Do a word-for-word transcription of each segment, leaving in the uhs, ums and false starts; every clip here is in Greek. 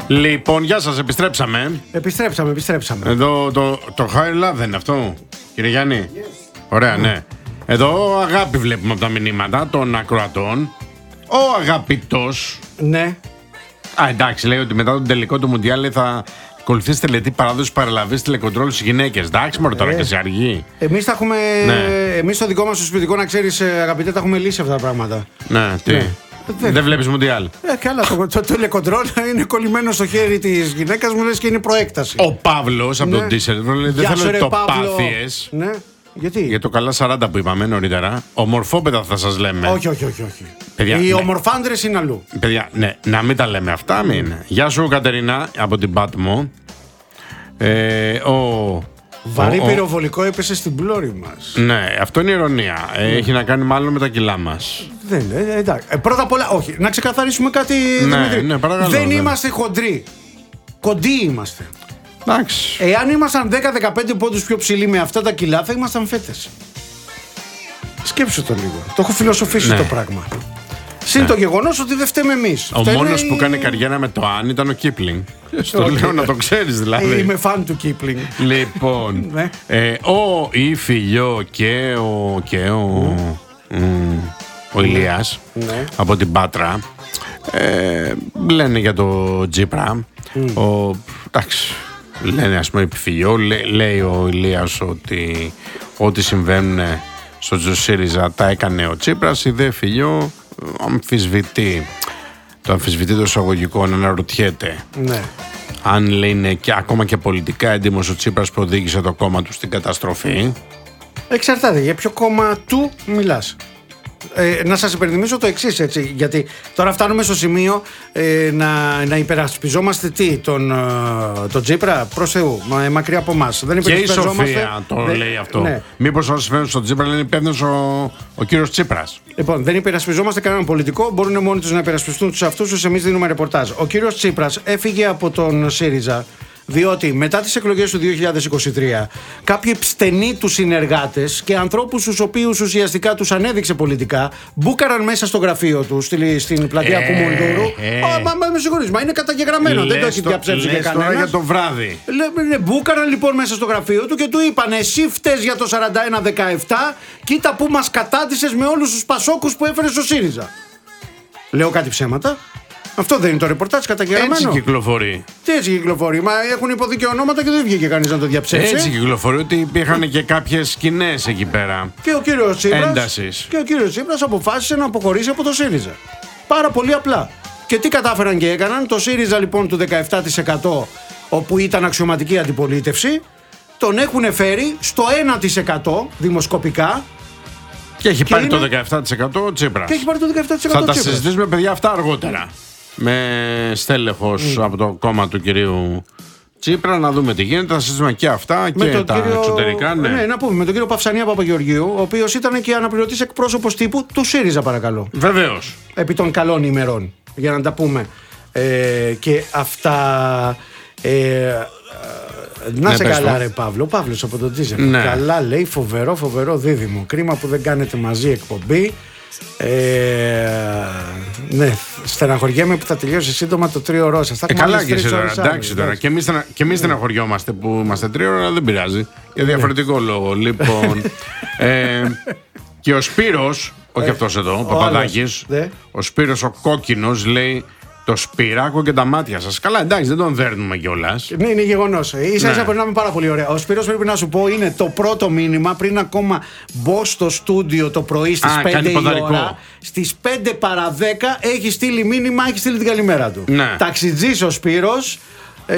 Λοιπόν, γεια σας, επιστρέψαμε. Επιστρέψαμε, επιστρέψαμε. Εδώ το, το Higher Love δεν είναι αυτό, κύριε Γιάννη? Yes. Ωραία, ναι. Εδώ αγάπη βλέπουμε από τα μηνύματα των ακροατών. Ο αγαπητός. Ναι. Α, εντάξει, λέει ότι μετά τον τελικό του Μουντιάλ θα ακολουθήσει τελετή παράδοση παραλαβής τηλεκοντρόλ στις γυναίκες. Εντάξει, μωρέ, τώρα ε, και σε αργή. Εμείς τα έχουμε. Ναι. Εμείς στο δικό μας το σπιτικό, να ξέρεις, αγαπητέ, τα έχουμε λύσει αυτά τα πράγματα. Ναι, τι. Ναι. Δεν, δεν βλέπεις Μουντιάλ. Ε, καλά, το, το τηλεκοντρόλ είναι κολλημένο στο χέρι της γυναίκας μου, λες, και είναι προέκταση. Ο Παύλος από ναι. τον Τίσερ λέει: δεν Γεια θέλω ρε, το Παύλο. πάθιες. Ναι. Γιατί? Για το καλά σαράντα που είπαμε νωρίτερα. Ομορφόπεδα θα σας λέμε. Όχι, όχι, όχι. όχι. Παιδιά, οι ναι. ομορφάντρες είναι αλλού. Παιδιά, ναι, να μην τα λέμε αυτά, μην. Mm. Γεια σου, Κατερίνα, από την Πάτμο. Ε, ο, Βαρύ ο, πυροβολικό έπεσε στην πλώρη μας. Ναι, αυτό είναι ηρωνία. Mm. Έχει να κάνει μάλλον με τα κιλά μας. Δεν είναι, εντάξει. Ε, πρώτα απ' όλα, όχι. Να ξεκαθαρίσουμε κάτι, ναι, Δημήτρη. Ναι, παρακαλώ, δεν ναι. είμαστε χοντροί. Κοντοί είμαστε. Εντάξει. Εάν ήμασταν δέκα με δεκαπέντε πόντους πιο ψηλοί με αυτά τα κιλά, θα ήμασταν φέτες. Σκέψου το λίγο. Το έχω φιλοσοφήσει ναι. το πράγμα. Συν ναι. το γεγονός ότι δεν φταίμε εμείς. Ο Φταίνε μόνος η... που κάνει καριέρα με το Αν ήταν ο Κίπλινγκ. Στο λέω να το ξέρεις δηλαδή. Είμαι φαν του Κίπλινγκ. Λοιπόν, ναι. ε, ο Ιφιλιό και ο, και ο, mm. Mm, ο Ηλίας ναι. από την Πάτρα ε, λένε για το Τζίπρα. Mm. Ο, εντάξει, λένε ας πούμε Ιφιλιό, λέ, λέει ο Ηλίας ότι ό,τι συμβαίνουν στο ΣΥΡΙΖΑ τα έκανε ο Τσίπρας. Η δε Φιλιό αμφισβητεί. Το αμφισβητεί το εισαγωγικό, να αναρωτιέται. Ναι. Αν λέει είναι και ακόμα και πολιτικά έντιμος ο Τσίπρας που οδήγησε το κόμμα του στην καταστροφή. Εξαρτάται για ποιο κόμμα του μιλάς. Ε, να σας υπενθυμίσω το εξής, έτσι, γιατί τώρα φτάνουμε στο σημείο ε, να, να υπερασπιζόμαστε τι, τον, ε, τον Τσίπρα, προς Θεού, μα, μακριά από εμάς. Δεν και η Σοφία το δε, λέει αυτό. Ναι. Μήπως όσοι φαίνουν στον Τσίπρα λένε υπεύθυνος ο, ο κύριος Τσίπρας. Λοιπόν, δεν υπερασπιζόμαστε κανέναν πολιτικό, μπορούν μόνοι τους να υπερασπιστούν τους αυτούς τους, εμείς δίνουμε ρεπορτάζ. Ο κύριος Τσίπρας έφυγε από τον ΣΥΡΙΖΑ. Διότι μετά τις εκλογές του δύο χιλιάδες είκοσι τρία κάποιοι στενοί του συνεργάτες και ανθρώπους τους οποίους ουσιαστικά τους ανέδειξε πολιτικά μπούκαραν μέσα στο γραφείο του στην πλατεία ε, Κουμουνδούρου. Ε, μα, μα με συγχωρείς, μα είναι καταγεγραμμένο, δεν το έχει διαψεύσει και κανένας. Τώρα για το βράδυ. Λέ, μπούκαραν λοιπόν μέσα στο γραφείο του και του είπαν: εσύ φταίς για το σαράντα ένα δεκαεπτά, κοίτα που μας κατάτησες με όλους τους πασόκους που έφερε στο ΣΥΡΙΖΑ. Λέω κάτι ψέματα? Αυτό δεν είναι το ρεπορτάζ καταγεγραμμένο? Έτσι κυκλοφορεί. Τι έτσι κυκλοφορεί? Μα έχουν υποθεί και ονόματα και δεν βγήκε κανείς να το διαψεύσει. Έτσι κυκλοφορεί ότι υπήρχαν και κάποιες σκηνές εκεί πέρα. Και ο κύριος Τσίπρας, έντασης. Και ο κύριος Τσίπρας αποφάσισε να αποχωρήσει από το ΣΥΡΙΖΑ. Πάρα πολύ απλά. Και τι κατάφεραν και έκαναν? Το ΣΥΡΙΖΑ λοιπόν του δεκαεπτά τοις εκατό, όπου ήταν αξιωματική αντιπολίτευση, τον έχουν φέρει στο ένα τοις εκατό δημοσκοπικά. Και έχει και πάρει είναι... το δεκαεπτά τοις εκατό ο Τσίπρας. Και έχει πάρει το δεκαεπτά τοις εκατό. Θα τα συζητήσουμε, παιδιά, αυτά αργότερα. Με στέλεχος mm. από το κόμμα του κυρίου Τσίπρα, να δούμε τι γίνεται. Θα συζητήσουμε και αυτά και τα κύριο... εξωτερικά. Ναι. ναι, να πούμε με τον κύριο Παυσανία Παπαγεωργίου, ο οποίος ήταν και αναπληρωτής εκπρόσωπος τύπου του ΣΥΡΙΖΑ, παρακαλώ. Βεβαίως. Επί των καλών ημερών. Για να τα πούμε. Ε, και αυτά. Ε, να ναι, σε καλά, ρε Παύλο. Ο Παύλος από τον Τζίζεφ. Ναι. Καλά, λέει, φοβερό, φοβερό δίδυμο. Κρίμα που δεν κάνετε μαζί εκπομπή. Ε, ναι, στεναχωριέμαι που θα τελειώσει σύντομα το τρίωρό σας. Ε, καλά και εσύ τώρα, εντάξει τώρα. Και εμείς, και εμείς στεναχωριόμαστε που είμαστε τρίωρο, αλλά δεν πειράζει. Για διαφορετικό ναι. λόγο. Λοιπόν, ε, και ο Σπύρος, όχι ε, αυτός εδώ, ο Παπαδάκης, ναι. ο Σπύρος ο κόκκινος λέει: το Σπυράκο και τα μάτια σας. Καλά, εντάξει, δεν τον δέρνουμε κιόλας. Ναι, είναι γεγονός. Ίσα ίσα περνάμε πάρα πολύ ωραία. Ο Σπύρος, πρέπει να σου πω, είναι το πρώτο μήνυμα πριν ακόμα μπω στο στούντιο το πρωί στις Α, πέντε η ώρα. Στις πέντε παρά δέκα έχει στείλει μήνυμα, έχει στείλει την καλημέρα του. Ναι. Ταξιτζής ο Σπύρος. Ε,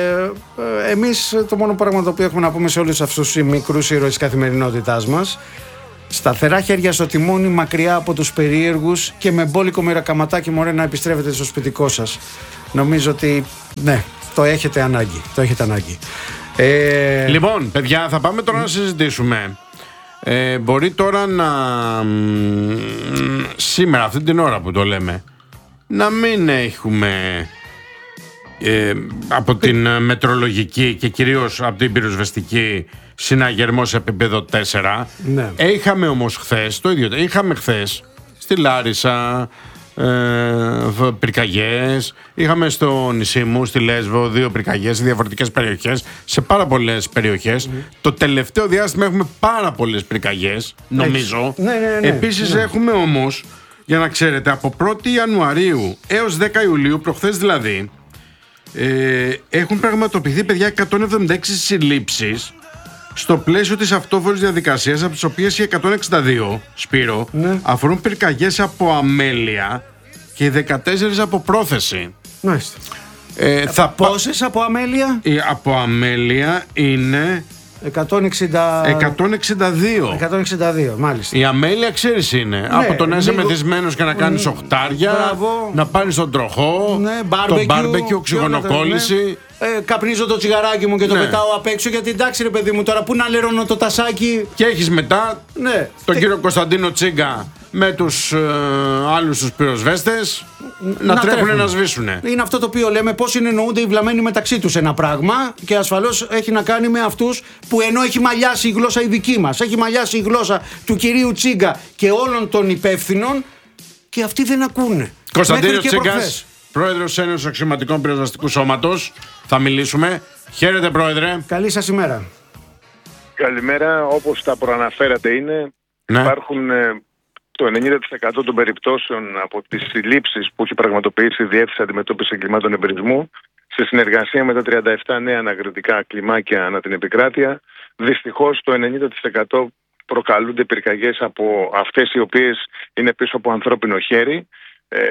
εμείς το μόνο πράγμα το οποίο έχουμε να πούμε σε όλους αυτούς τους μικρούς ήρωες της καθημερινότητάς μας: σταθερά χέρια στο τιμόνι, μακριά από τους περίεργους και με μπόλικο μερακαματάκι, μωρέ, να επιστρέφετε στο σπιτικό σας. Νομίζω ότι ναι, το έχετε ανάγκη. Το έχετε ανάγκη. Ε... Λοιπόν, παιδιά, θα πάμε τώρα να συζητήσουμε. Ε, μπορεί τώρα να σήμερα, αυτή την ώρα που το λέμε, να μην έχουμε ε, από την μετρολογική και κυρίως από την πυροσβεστική συναγερμό σε επίπεδο τέσσερα. Ναι. Είχαμε όμως χθες το ίδιο. Είχαμε χθες στη Λάρισα ε, πυρκαγιές. Είχαμε στο νησί μου, στη Λέσβο, δύο πυρκαγιές σε διαφορετικές περιοχές, σε πάρα πολλές περιοχές. Mm. Το τελευταίο διάστημα έχουμε πάρα πολλές πυρκαγιές, νομίζω. Ναι, ναι, ναι. Επίσης ναι. έχουμε όμως, για να ξέρετε, από πρώτη Ιανουαρίου έως δέκα Ιουλίου, προχθές δηλαδή, ε, έχουν πραγματοποιηθεί, παιδιά, εκατόν εβδομήντα έξι συλλήψεις στο πλαίσιο της αυτόφορης διαδικασίας, από τις οποίες οι εκατόν εξήντα δύο, Σπύρο, ναι. αφορούν πυρκαγιές από αμέλεια και οι δεκατέσσερις από πρόθεση. Μάλιστα. Ε, θα Πόσες από αμέλεια? Η, από αμέλεια είναι εκατόν εξήντα... εκατόν εξήντα δύο. εκατόν εξήντα δύο, μάλιστα. Η αμέλεια, ξέρεις, είναι. Ναι, από το να είσαι λίγο... μεθυσμένος και να κάνεις οχτάρια, Μπράβο. να πάρεις τον τροχό, ναι, το μπάρμπεκι, οξυγονοκόλληση. Ναι. Ε, καπνίζω το τσιγαράκι μου και το ναι. πετάω απ' έξω, γιατί εντάξει, ρε παιδί μου, τώρα πού να λερώνω το τασάκι. Και έχεις μετά ναι. τον κύριο Κωνσταντίνο Τσίγκα με τους ε, άλλους τους πυροσβέστες να, να τρέχουν να σβήσουνε. Είναι αυτό το οποίο λέμε, πώς συνεννοούνται οι βλαμμένοι μεταξύ τους ένα πράγμα, και ασφαλώς έχει να κάνει με αυτούς που, ενώ έχει μαλλιάσει η γλώσσα η δική μας, έχει μαλλιάσει η γλώσσα του κυρίου Τσίγκα και όλων των υπεύθυνων, και αυτοί δεν ακούνε. Κωνσταντίνο Τσίγκας, πρόεδρος Ένωσης Αξιωματικών Πυροσβεστικού Σώματος, θα μιλήσουμε. Χαίρετε, πρόεδρε. Καλή σας ημέρα. Καλημέρα. Όπως τα προαναφέρατε είναι, ναι. υπάρχουν ε, το ενενήντα τοις εκατό των περιπτώσεων από τις συλλήψεις που έχει πραγματοποιήσει η Διεύθυνση Αντιμετώπισης Εγκλημάτων Εμπειρισμού σε συνεργασία με τα τριάντα επτά νέα ανακριτικά κλιμάκια ανά την επικράτεια. Δυστυχώς το ενενήντα τοις εκατό προκαλούνται πυρκαγιές από αυτές οι οποίες είναι πίσω από ανθρώπινο χέρι. Ε,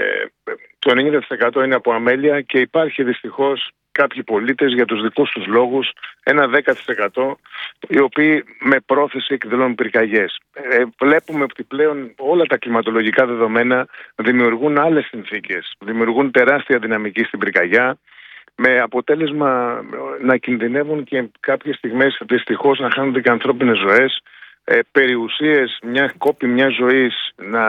το ενενήντα τοις εκατό είναι από αμέλεια, και υπάρχει δυστυχώς κάποιοι πολίτες για τους δικούς τους λόγους, ένα δέκα τοις εκατό, οι οποίοι με πρόθεση εκδηλώνουν πυρκαγιές. Ε, βλέπουμε ότι πλέον όλα τα κλιματολογικά δεδομένα δημιουργούν άλλες συνθήκες, δημιουργούν τεράστια δυναμική στην πυρκαγιά, με αποτέλεσμα να κινδυνεύουν και κάποιες στιγμές δυστυχώς να χάνονται και ανθρώπινες ζωές, ε, περιουσίες μια κόπη μια ζωής να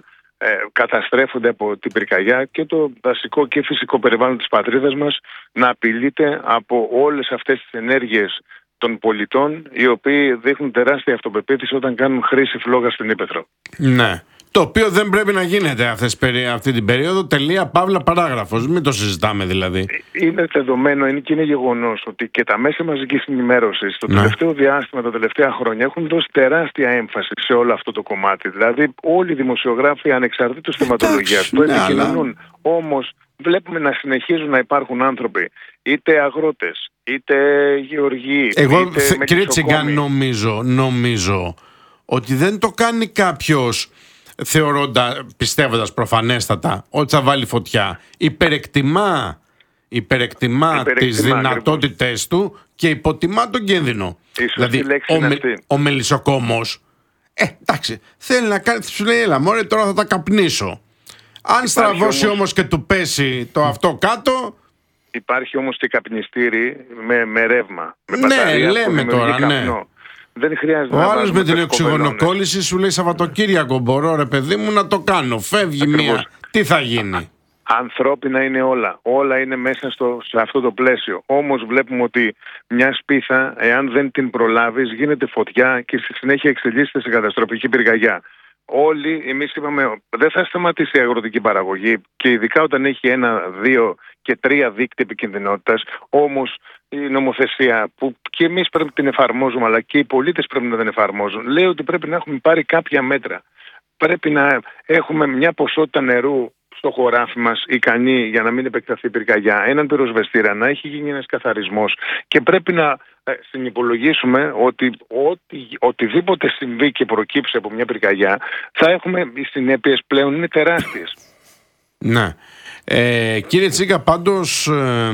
ε, καταστρέφονται από την πυρκαγιά, και το δασικό και φυσικό περιβάλλον της πατρίδας μας να απειλείται από όλες αυτές τις ενέργειες των πολιτών, οι οποίοι δείχνουν τεράστια αυτοπεποίθηση όταν κάνουν χρήση φλόγα στην ύπαιθρο. Ναι. Το οποίο δεν πρέπει να γίνεται αυτές, αυτή την περίοδο. Τελεία, παύλα, παράγραφος. Μην το συζητάμε δηλαδή. Είναι δεδομένο, είναι και είναι γεγονός ότι και τα μέσα μαζικής ενημέρωσης το ναι. τελευταίο διάστημα, τα τελευταία χρόνια, έχουν δώσει τεράστια έμφαση σε όλο αυτό το κομμάτι. Δηλαδή, όλοι οι δημοσιογράφοι, ανεξαρτήτως θεματολογίας, το επικοινωνούν. Αλλά... Όμως, βλέπουμε να συνεχίζουν να υπάρχουν άνθρωποι, είτε αγρότες, είτε γεωργοί. Εγώ, είτε θε, κύριε Τσιγκά, νομίζω, νομίζω ότι δεν το κάνει κάποιος θεωρώντα, πιστεύοντας προφανέστατα ότι θα βάλει φωτιά. Υπερεκτιμά, υπερεκτιμά, υπερεκτιμά τις δυνατότητες του και υποτιμά τον κίνδυνο. Δηλαδή ο, με, ο μελισσοκόμος, ε, εντάξει, θέλει να κάνει, σου λέει, έλα μωρέ, τώρα θα τα καπνίσω. Αν υπάρχει στραβώσει όμως... όμως και του πέσει το αυτό κάτω. Υπάρχει όμως και καπνιστήρι με, με ρεύμα, με ναι, μπαταρία, λέμε τώρα, ναι. Δεν χρειάζεται. Ο άλλος με την οξυγονοκόλληση σου λέει Σαββατοκύριακο μπορώ, ρε παιδί μου, να το κάνω. Φεύγει ακριβώς μία. Τι θα γίνει? Ανθρώπινα είναι όλα. Όλα είναι μέσα στο, σε αυτό το πλαίσιο. Όμως βλέπουμε ότι μια σπίθα, εάν δεν την προλάβεις, γίνεται φωτιά και στη συνέχεια εξελίσσεται σε καταστροφική πυρκαγιά. Όλοι εμείς είπαμε δεν θα σταματήσει η αγροτική παραγωγή, και ειδικά όταν έχει ένα, δύο και τρία δίκτυα επικινδυνότητας. Όμως η νομοθεσία, που και εμείς πρέπει να την εφαρμόζουμε, αλλά και οι πολίτες πρέπει να την εφαρμόζουν, λέει ότι πρέπει να έχουμε πάρει κάποια μέτρα. Πρέπει να έχουμε μια ποσότητα νερού στο χωράφι μας ικανή για να μην επεκταθεί η πυρκαγιά, έναν πυροσβεστήρα, να έχει γίνει ένας καθαρισμός, και πρέπει να ε, συνυπολογίσουμε ότι οτι, οτιδήποτε συμβεί και προκύψει από μια πυρκαγιά, θα έχουμε, οι συνέπειες πλέον είναι τεράστιες. Ναι. Ε, κύριε Τσίγκα, πάντως ε,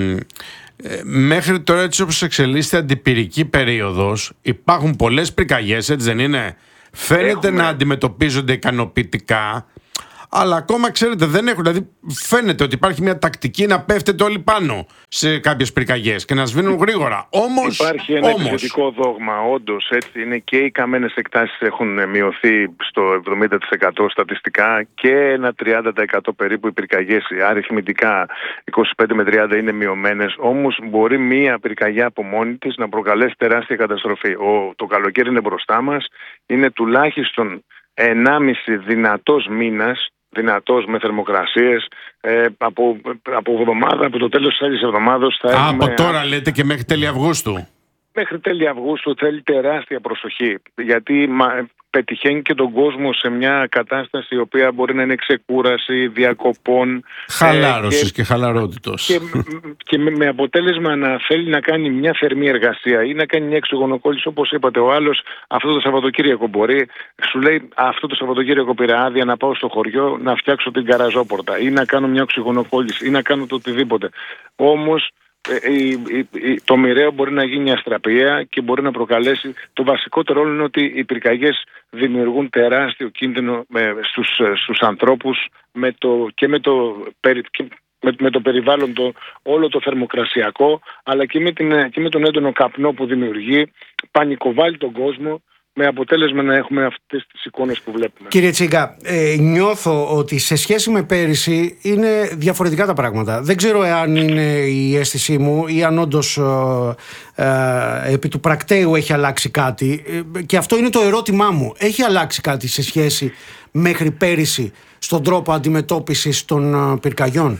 ε, μέχρι τώρα, έτσι όπως εξελίσσεται αντιπυρική περίοδος, υπάρχουν πολλές πυρκαγιές, έτσι δεν είναι? Φαίνεται έχουμε... να αντιμετωπίζονται ικανοποιητικά, αλλά ακόμα, ξέρετε, δεν έχουν. Δηλαδή, φαίνεται ότι υπάρχει μια τακτική να πέφτετε όλοι πάνω σε κάποιες πυρκαγιές και να σβήνουν γρήγορα. Όμως. Υπάρχει ένα επιθετικό δόγμα, όντως έτσι είναι, και οι καμένες εκτάσεις έχουν μειωθεί στο εβδομήντα τοις εκατό στατιστικά, και ένα τριάντα τοις εκατό περίπου οι πυρκαγιές αριθμητικά είκοσι πέντε με τριάντα είναι μειωμένες. Όμως μπορεί μία πυρκαγιά από μόνη της να προκαλέσει τεράστια καταστροφή. Ο, το καλοκαίρι είναι μπροστά μας, είναι τουλάχιστον ενάμιση δυνατός μήνας δυνατός με θερμοκρασίες. Ε, από, από εβδομάδα, από το τέλος της άλλης εβδομάδος θα Α, έχουμε... από τώρα λέτε και μέχρι τέλη Αυγούστου. Μέχρι τέλη Αυγούστου θέλει τεράστια προσοχή, γιατί μα, πετυχαίνει και τον κόσμο σε μια κατάσταση η οποία μπορεί να είναι ξεκούραση, διακοπών, χαλάρωσης ε, και, και χαλαρότητος. Και, και με, με αποτέλεσμα να θέλει να κάνει μια θερμή εργασία ή να κάνει μια εξωγονοκόλληση, όπως είπατε. Ο άλλος αυτό το Σαββατοκύριακο μπορεί, σου λέει αυτό το Σαββατοκύριακο πήρα άδεια να πάω στο χωριό να φτιάξω την καραζόπορτα ή να κάνω μια εξωγονοκόλληση ή να κάνω το οτιδήποτε. Όμως το μοιραίο μπορεί να γίνει αστραπία και μπορεί να προκαλέσει. Το βασικότερο όλο είναι ότι οι πυρκαγιές δημιουργούν τεράστιο κίνδυνο στους, στους ανθρώπους με το, και, με το, και με, με το περιβάλλον το, όλο το θερμοκρασιακό, αλλά και με, την, και με τον έντονο καπνό που δημιουργεί, πανικοβάλλει τον κόσμο, με αποτέλεσμα να έχουμε αυτές τις εικόνες που βλέπουμε. Κύριε Τσίγκα, ε, νιώθω ότι σε σχέση με πέρυσι είναι διαφορετικά τα πράγματα. Δεν ξέρω εάν είναι η αίσθησή μου ή αν όντως ε, ε, επί του πρακτέου έχει αλλάξει κάτι. Ε, και αυτό είναι το ερώτημά μου. Έχει αλλάξει κάτι σε σχέση μέχρι πέρυσι στον τρόπο αντιμετώπισης των ε, πυρκαγιών?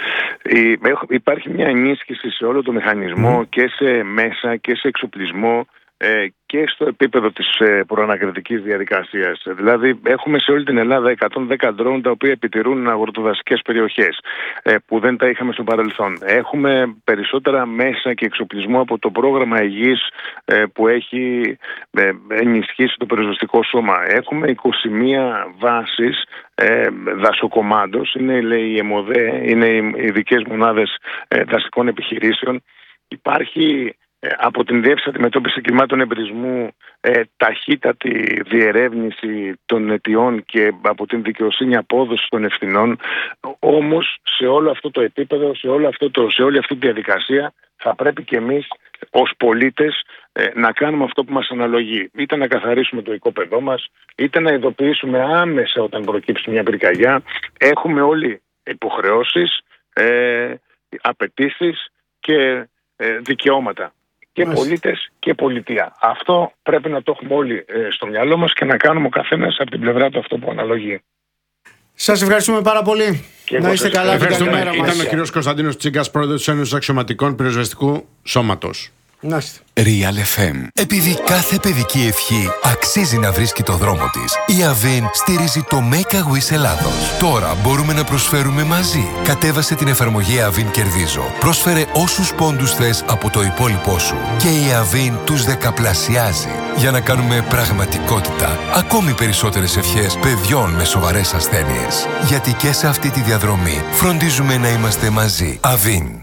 Υπάρχει μια ενίσχυση σε όλο το μηχανισμό mm. και σε μέσα και σε εξοπλισμό και στο επίπεδο της προανακριτικής διαδικασίας. Δηλαδή έχουμε σε όλη την Ελλάδα εκατόν δέκα ντρόουν τα οποία επιτηρούν αγροτοδασικές περιοχές που δεν τα είχαμε στο παρελθόν. Έχουμε περισσότερα μέσα και εξοπλισμό από το πρόγραμμα υγιής που έχει ενισχύσει το πυροσβεστικό σώμα. Έχουμε είκοσι μία βάσεις δασοκομάντος, είναι λέει, η ΕΜΟΔΕ, είναι οι ειδικές μονάδες δασικών επιχειρήσεων. Υπάρχει από την Διεύθυνση Αντιμετώπισης Εγκλημάτων Εμπρισμού ε, ταχύτατη διερεύνηση των αιτιών και από την δικαιοσύνη απόδοση των ευθυνών. Όμως σε όλο αυτό το επίπεδο, σε, όλο αυτό το, σε όλη αυτή τη διαδικασία θα πρέπει και εμείς ως πολίτες ε, να κάνουμε αυτό που μας αναλογεί. Είτε να καθαρίσουμε το οικόπεδό μας, είτε να ειδοποιήσουμε άμεσα όταν προκύψει μια πυρκαγιά. Έχουμε όλοι υποχρεώσεις, ε, απαιτήσεις και ε, δικαιώματα. Και πολίτες και πολιτεία. Αυτό πρέπει να το έχουμε όλοι ε, στο μυαλό μας και να κάνουμε ο καθένας από την πλευρά του αυτό που αναλογεί. Σας ευχαριστούμε πάρα πολύ. Και να είστε καλά. Ευχαριστούμε. Ήταν ο κύριος Κωνσταντίνος Τσίγκας, πρόεδρος της Ένωσης Αξιωματικών Πυροσβεστικού Σώματος. Να είστε. Real εφ εμ. Επειδή κάθε παιδική ευχή αξίζει να βρίσκει το δρόμο της, η Avin στηρίζει το Make a Wish Ελλάδος. Τώρα μπορούμε να προσφέρουμε μαζί. Κατέβασε την εφαρμογή Avin Κερδίζω. Πρόσφερε όσους πόντους θες από το υπόλοιπό σου. Και η Avin τους δεκαπλασιάζει. Για να κάνουμε πραγματικότητα ακόμη περισσότερες ευχές παιδιών με σοβαρές ασθένειες. Γιατί και σε αυτή τη διαδρομή φροντίζουμε να είμαστε μαζί. Avin.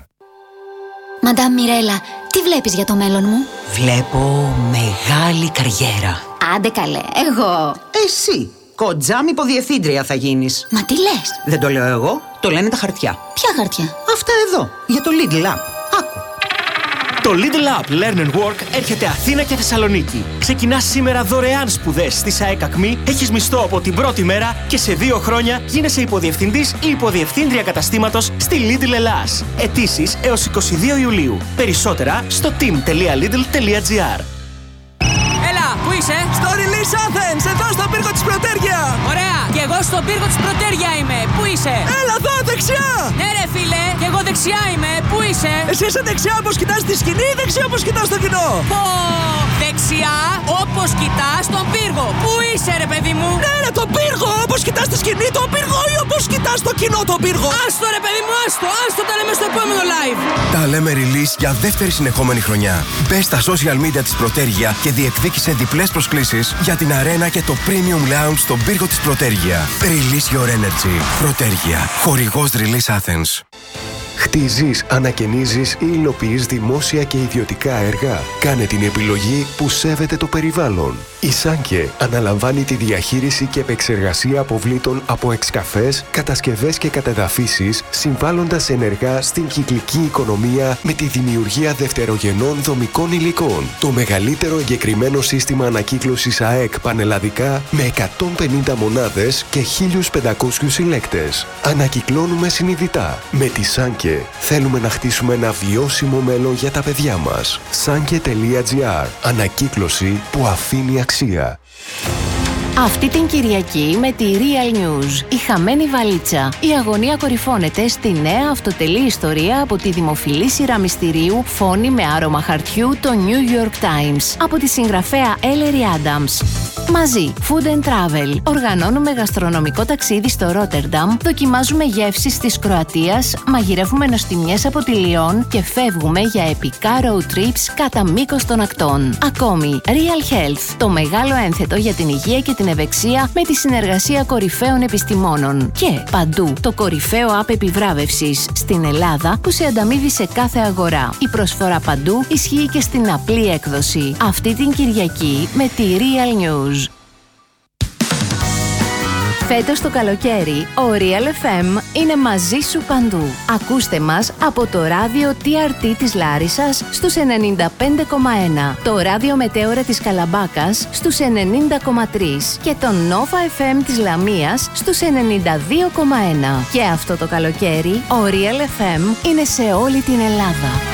Μαντάμ Μιρέλα, τι βλέπεις για το μέλλον μου? Βλέπω μεγάλη καριέρα. Άντε καλέ, εγώ. Εσύ, κοντζάμ υποδιευθύντρια θα γίνεις. Μα τι λες? Δεν το λέω εγώ, το λένε τα χαρτιά. Ποια χαρτιά? Αυτά εδώ, για το Lidl App. Άκου. Το Lidl App Learn and Work έρχεται Αθήνα και Θεσσαλονίκη. Ξεκινάς σήμερα δωρεάν σπουδές στη ΣΑΕΚ Ακμή, έχεις μισθό από την πρώτη μέρα και σε δύο χρόνια γίνεσαι υποδιευθυντής ή υποδιευθύντρια καταστήματος στη Lidl Ελλάς. Αιτήσεις έως είκοσι δύο Ιουλίου. Περισσότερα στο team τελεία lidl τελεία gr. Έλα, πού είσαι? Στο Release Athens, εδώ στον πύργο της Πρωτέρια. Ωραία, και εγώ στον πύργο της Πρωτέρια είμαι. Πού είσαι? Έλα εδώ, δεξιά. Ναι ρε φίλε, και εγώ δεξιά είμαι. Πού είσαι? Εσύ είσαι δεξιά όπως κοιτάς τη σκηνή ή δεξιά όπως κοιτάς το κοινό? Πω, δεξιά όπως κοιτάς τον πύργο. Πού είσαι ρε παιδί μου? Ναι ρε, τον πύργο, όπως κοιτάς τη σκηνή τον πύργο ή όπως κοιτάς το κοινό τον πύργο? Άστο ρε παιδί μου, άστο, άστο τα λέμε στο επόμενο live. Τα λέμε release για δεύτερη συνεχόμενη χρονιά. Μπες στα social media της Πρωτέρια και διεκδίκησε διπλές προσκλήσεις για την αρένα και το Premium Lounge στον πύργο της Πρωτέρια. Release your energy. Πρωτέρια. Χορηγός Release Athens. Χτίζεις, ανακαινίζεις ή υλοποιείς δημόσια και ιδιωτικά έργα. Κάνε την επιλογή που σέβεται το περιβάλλον. Η Σάνκε αναλαμβάνει τη διαχείριση και επεξεργασία αποβλήτων από εξκαφές, κατασκευές και κατεδαφίσεις, συμβάλλοντας ενεργά στην κυκλική οικονομία με τη δημιουργία δευτερογενών δομικών υλικών. Το μεγαλύτερο εγκεκριμένο σύστημα ανακύκλωσης ΑΕΚ πανελλαδικά με εκατόν πενήντα μονάδες και χίλιους πεντακόσιους συλλέκτες. Ανακυκλώνουμε συνειδητά. Με τη Σάνκε θέλουμε να χτίσουμε ένα βιώσιμο μέλλον για τα παιδιά μας. Sanke τελεία gr. Ανακύκλωση που αφήνει αξία. Αυτή την Κυριακή με τη Real News, η χαμένη βαλίτσα. Η αγωνία κορυφώνεται στη νέα αυτοτελή ιστορία από τη δημοφιλή σειρά μυστηρίου Φόνη με άρωμα χαρτιού, το New York Times, από τη συγγραφέα Ellery Adams. Μαζί, Food and Travel. Οργανώνουμε γαστρονομικό ταξίδι στο Ρότερνταμ, δοκιμάζουμε γεύσεις της Κροατίας, μαγειρεύουμε νοστιμιές από τη Λιόν και φεύγουμε για επικά road trips κατά μήκος των ακτών. Ακόμη, Real Health, το μεγάλο ένθετο για την υγεία και την ευεξία με τη συνεργασία κορυφαίων επιστημόνων. Και παντού, το κορυφαίο app επιβράβευσης στην Ελλάδα που σε ανταμείβει σε κάθε αγορά. Η προσφορά παντού ισχύει και στην απλή έκδοση. Αυτή την Κυριακή με τη Real News. Φέτος το καλοκαίρι, ο Real εφ εμ είναι μαζί σου παντού. Ακούστε μας από το ράδιο τι αρ τι της Λάρισσας στους ενενήντα πέντε κόμμα ένα, το ράδιο Μετέωρα της Καλαμπάκας στους ενενήντα κόμμα τρία και το Nova εφ εμ της Λαμίας στους ενενήντα δύο κόμμα ένα. Και αυτό το καλοκαίρι, ο Real εφ εμ είναι σε όλη την Ελλάδα.